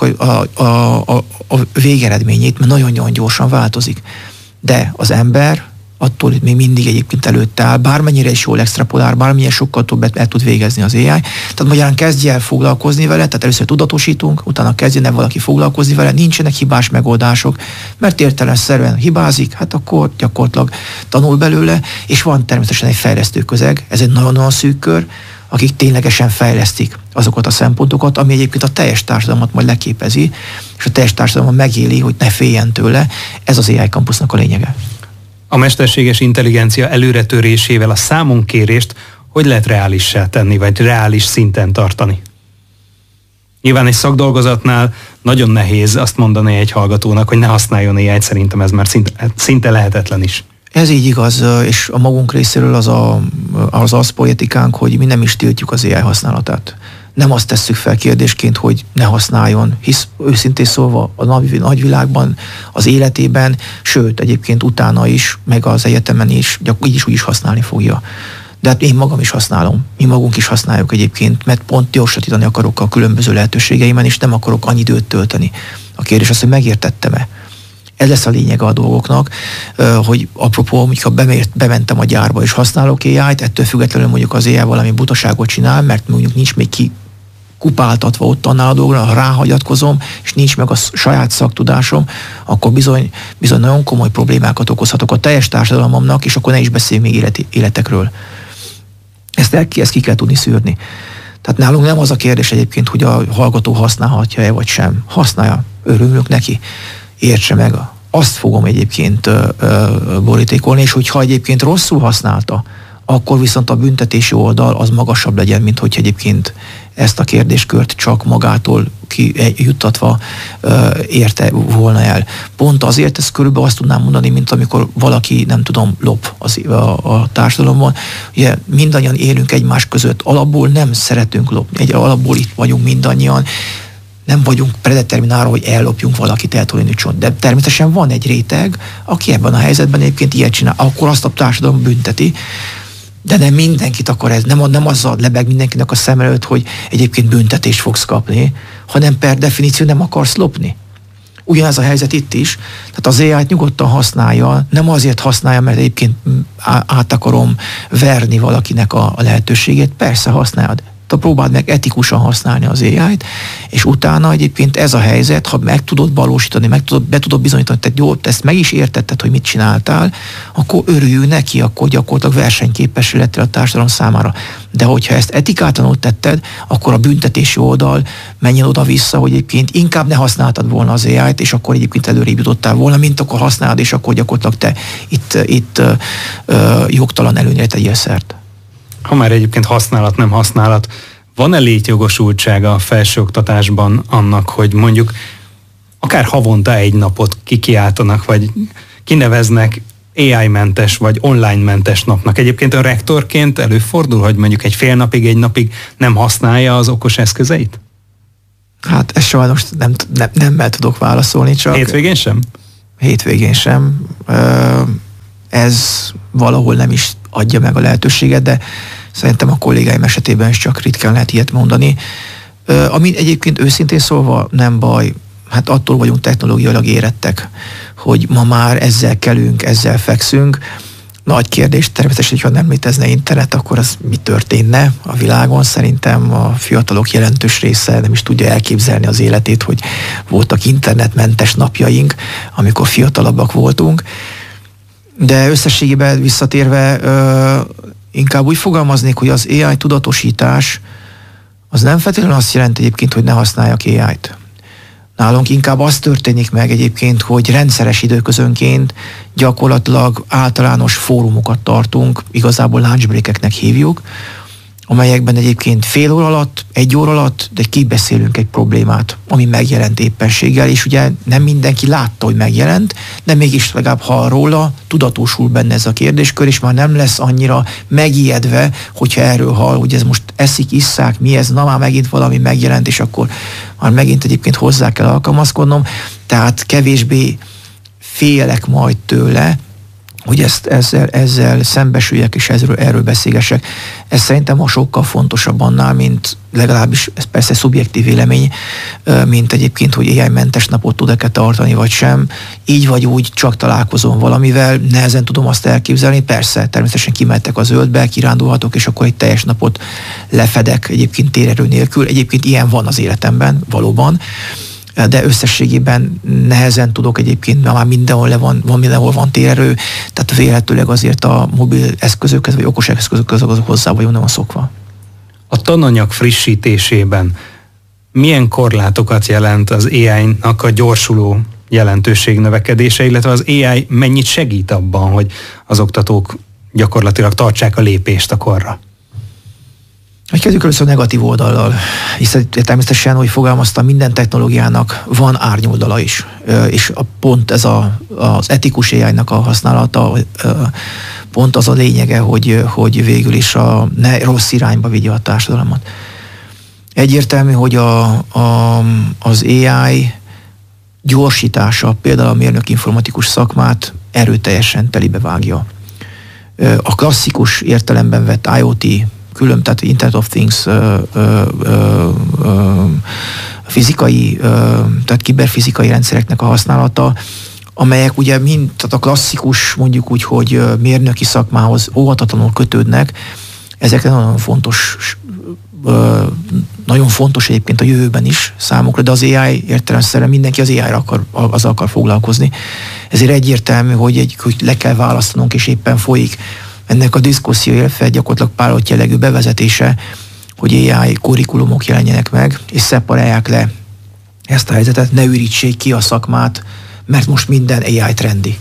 a végeredményét, mert nagyon-nagyon gyorsan változik. De az ember attól itt még mindig egyébként előtte áll, bármennyire is jól extrapolál, bármilyen sokkal többet el tud végezni az AI. Tehát magyarán kezdje el foglalkozni vele, tehát először tudatosítunk, utána kezdjen el valaki foglalkozni vele, nincsenek hibás megoldások, mert értelemszerűen hibázik, hát akkor gyakorlatilag tanul belőle, és van természetesen egy fejlesztő közeg, ez egy nagyon-nagyon szűk kör, akik ténylegesen fejlesztik azokat a szempontokat, ami egyébként a teljes társadalmat majd leképezi, és a teljes társadalmat megéli, hogy ne féljen tőle. Ez az AI kampusznak a lényege. A mesterséges intelligencia előretörésével a számonkérést hogy lehet reálissá tenni, vagy reális szinten tartani? Nyilván egy szakdolgozatnál nagyon nehéz azt mondani egy hallgatónak, hogy ne használjon AI-t, szerintem ez már szinte lehetetlen is. Ez így igaz, és a magunk részéről az aszpoetikánk, hogy mi nem is tiltjuk az AI használatát. Nem azt tesszük fel kérdésként, hogy ne használjon, hisz őszintén szólva a nagyvilágban, az életében, sőt, egyébként utána is, meg az egyetemen is, így is úgy is használni fogja. De hát én magam is használom, mi magunk is használjuk egyébként, mert pont gyorsítani akarok a különböző lehetőségeimen, és nem akarok annyi időt tölteni. A kérdés az, hogy megértettem-e. Ez lesz a lényege a dolgoknak, hogy apropó, hogyha bementem a gyárba és használok AI-t, ettől függetlenül mondjuk az AI valami butaságot csinál, mert mondjuk nincs még kupáltatva ott annál a dolgra, ha ráhagyatkozom, és nincs meg a saját szaktudásom, akkor bizony nagyon komoly problémákat okozhatok a teljes társadalomnak, és akkor ne is beszéljünk még életekről. Ezt ki kell tudni szűrni. Tehát nálunk nem az a kérdés egyébként, hogy a hallgató használhatja-e vagy sem. Használja, örülünk neki, értse meg. Azt fogom egyébként borítékolni, és hogyha egyébként rosszul használta, akkor viszont a büntetési oldal az magasabb legyen, mint hogy egyébként ezt a kérdéskört csak magától kijuttatva érte volna el. Pont azért, ezt körülbelül azt tudnám mondani, mint amikor valaki, nem tudom, lop a társadalomban. Ugye mindannyian élünk egymás között, alapból nem szeretünk lopni, alapból itt vagyunk mindannyian, nem vagyunk predeterminálva, hogy ellopjunk valakit, eltolódítson. De természetesen van egy réteg, aki ebben a helyzetben egyébként ilyet csinál, akkor azt a társadalom bünteti, de nem mindenkit akar ez, nem azzal lebeg mindenkinek a szem előtt, hogy egyébként büntetést fogsz kapni, hanem per definíció nem akarsz lopni. Ugyanez a helyzet itt is, tehát az AI-t nyugodtan használja, nem azért használja, mert egyébként át akarom verni valakinek a lehetőségét, persze használjad. próbáld meg etikusan használni az AI-t, és utána egyébként ez a helyzet, ha meg tudod valósítani, be tudod bizonyítani, tehát jó, ezt meg is értetted, hogy mit csináltál, akkor örüljünk neki, akkor gyakorlatilag versenyképes lettél a társadalom számára. De hogyha ezt etikátlanul tetted, akkor a büntetési oldal menjen oda-vissza, hogy egyébként inkább ne használtad volna az AI-t, és akkor egyébként előrébb jutottál volna, mint akkor használod, és akkor gyakorlatilag te itt jogtalan előnyre tegyél szert. Ha már egyébként használat, nem használat, van-e létjogosultsága a felsőoktatásban annak, hogy mondjuk akár havonta egy napot kikiáltanak, vagy kineveznek AI-mentes vagy online-mentes napnak? Egyébként a rektorként előfordul, hogy mondjuk egy fél napig, egy napig nem használja az okos eszközeit? Hát ezt sajnos nem tudok válaszolni, csak... Hétvégén sem? Hétvégén sem. Ez valahol nem is adja meg a lehetőséget, de szerintem a kollégáim esetében is csak ritkán lehet ilyet mondani. Ami egyébként őszintén szólva nem baj, hát attól vagyunk technológiailag érettek, hogy ma már ezzel kelünk, ezzel fekszünk. Nagy kérdés természetesen, hogyha nem létezne internet, akkor az mi történne a világon? Szerintem a fiatalok jelentős része nem is tudja elképzelni az életét, hogy voltak internetmentes napjaink, amikor fiatalabbak voltunk. De összességében visszatérve inkább úgy fogalmaznék, hogy az AI tudatosítás az nem feltétlenül azt jelenti egyébként, hogy ne használjak AI-t. Nálunk inkább az történik meg egyébként, hogy rendszeres időközönként gyakorlatilag általános fórumokat tartunk, igazából lunchbreakeknek hívjuk, amelyekben egyébként fél óra alatt, egy óra alatt, de kibeszélünk egy problémát, ami megjelent éppenséggel, és ugye nem mindenki látta, hogy megjelent, de mégis legalább hall róla, tudatosul benne ez a kérdéskör, és már nem lesz annyira megijedve, hogyha erről hall, hogy ez most eszik, isszák, mi ez, na már megint valami megjelent, és akkor már megint egyébként hozzá kell alkalmazkodnom, tehát kevésbé félek majd tőle, hogy ezzel szembesüljek és erről beszélgessek. Ez szerintem a sokkal fontosabb annál, mint legalábbis, ez persze szubjektív vélemény, mint egyébként, hogy AI-mentes napot tud-e tartani, vagy sem. Így vagy úgy csak találkozom valamivel, nehezen tudom azt elképzelni. Persze, természetesen kimentek a zöldbe, kirándulhatok, és akkor egy teljes napot lefedek egyébként térerő nélkül. Egyébként ilyen van az életemben, valóban. De összességében nehezen tudok egyébként, már mindenhol van térerő, tehát vélhetőleg azért a mobil eszközökhez, vagy okos eszközökhez hozzá vagyunk nem szokva. A tananyag frissítésében milyen korlátokat jelent az AI-nak a gyorsuló jelentőség növekedése, illetve az AI mennyit segít abban, hogy az oktatók gyakorlatilag tartsák a lépést a korra? Kezdjük először a negatív oldallal, hiszen természetesen, hogy fogalmaztam, minden technológiának van árnyoldala is, és pont ez az etikus AI-nak a használata, pont az a lényege, hogy végül is ne rossz irányba vigye a társadalmat. Egyértelmű, hogy az AI gyorsítása például a mérnök informatikus szakmát erőteljesen telibe vágja. A klasszikus értelemben vett IoT, tehát Internet of Things, fizikai, tehát kiberfizikai rendszereknek a használata, amelyek ugye tehát a klasszikus, mondjuk úgy, hogy mérnöki szakmához óhatatlanul kötődnek, ezek nagyon fontos egyébként a jövőben is számukra, de az AI értelemszerűen mindenki az AI-ra azzal akar foglalkozni. Ezért egyértelmű, hogy le kell választanunk, és éppen folyik ennek a diszkuszió, illetve gyakorlatilag pilot jellegű bevezetése, hogy AI kurikulumok jelenjenek meg, és szeparálják le ezt a helyzetet, ne ürítsék ki a szakmát, mert most minden AI trendi.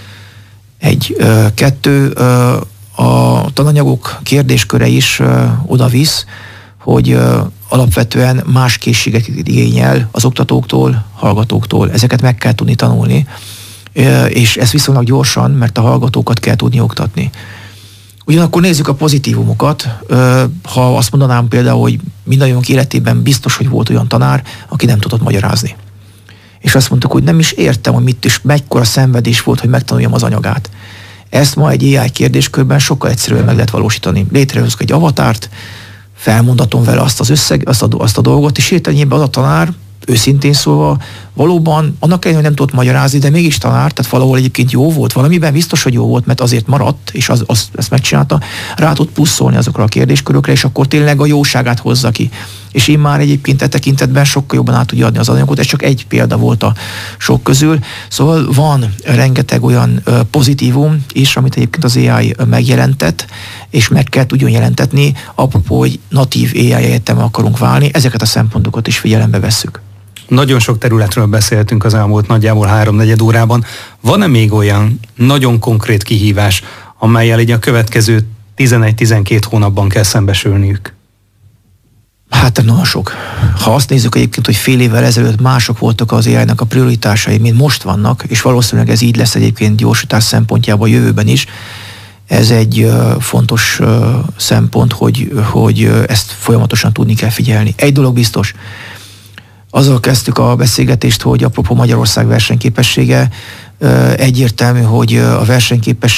Kettő, a tananyagok kérdésköre is oda visz, hogy alapvetően más készségeket igényel az oktatóktól, hallgatóktól. Ezeket meg kell tudni tanulni, és ez viszonylag gyorsan, mert a hallgatókat kell tudni oktatni. Ugyanakkor nézzük a pozitívumokat. Ha azt mondanám például, hogy mindannyiunk életében biztos, hogy volt olyan tanár, aki nem tudott magyarázni. És azt mondtuk, hogy nem is értem, hogy mit is, mekkora szenvedés volt, hogy megtanuljam az anyagát. Ezt ma egy AI kérdéskörben sokkal egyszerűen meg lehet valósítani. Létrehozok egy avatárt, felmondatom vele azt a dolgot, és hirtelenjében az a tanár őszintén szólva, valóban annak ellenére, hogy nem tudott magyarázni, de mégis talált, tehát valahol egyébként jó volt, valamiben biztos, hogy jó volt, mert azért maradt, és ezt megcsinálta, rá tud puszolni azokra a kérdéskörökre, és akkor tényleg a jóságát hozza ki. És én már egyébként e tekintetben sokkal jobban át tudja adni az anyagot, ez csak egy példa volt a sok közül. Szóval van rengeteg olyan pozitívum is, amit egyébként az AI megjelentett, és meg kell tudjon jelentetni, apropó, hogy natív AI egyetemre akarunk válni, ezeket a szempontokat is figyelembe vesszük. Nagyon sok területről beszéltünk az elmúlt nagyjából 3-4 órában. Van-e még olyan nagyon konkrét kihívás, amellyel így a következő 11-12 hónapban kell szembesülniük? Hát nagyon sok. Ha azt nézzük egyébként, hogy fél évvel ezelőtt mások voltak az AI-nak a prioritásai, mint most vannak, és valószínűleg ez így lesz egyébként gyorsítás szempontjából a jövőben is, ez egy fontos szempont, hogy ezt folyamatosan tudni kell figyelni. Egy dolog biztos, azzal kezdtük a beszélgetést, hogy apropó Magyarország versenyképessége, egyértelmű, hogy a versenyképesség